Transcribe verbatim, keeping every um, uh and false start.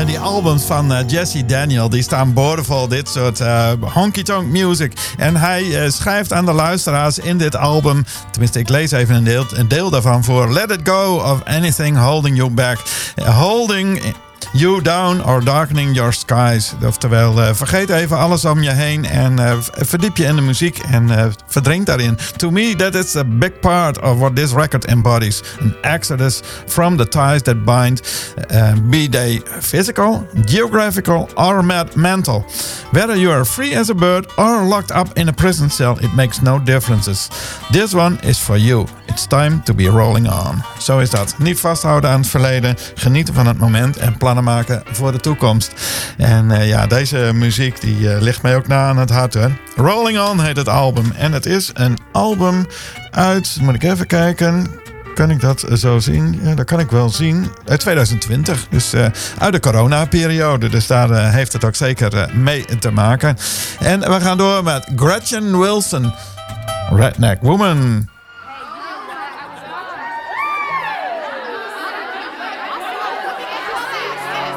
En die albums van uh, Jesse Daniel, die staan boordevol dit soort uh, honky-tonk music. En hij uh, schrijft aan de luisteraars in dit album, tenminste ik lees even een deel, een deel daarvan voor. Let it go of anything holding you back. Uh, holding you down or darkening your skies. Oftewel, uh, vergeet even alles om je heen en uh, verdiep je in de muziek en uh, verdrink daarin. To me, that is a big part of what this record embodies. An exodus from the ties that bind, uh, be they physical, geographical or mental. Whether you are free as a bird or locked up in a prison cell, it makes no differences. This one is for you. It's time to be rolling on. Zo is dat. Niet vasthouden aan het verleden, genieten van het moment en plannen maken voor de toekomst. En uh, ja, deze muziek die uh, ligt mij ook na aan het hart, hoor. Rolling On heet het album. En het is een album uit, moet ik even kijken, kan ik dat zo zien? Ja, dat kan ik wel zien. Uit twintig twintig, dus uh, uit de coronaperiode. Dus daar uh, heeft het ook zeker uh, mee te maken. En we gaan door met Gretchen Wilson, Redneck Woman.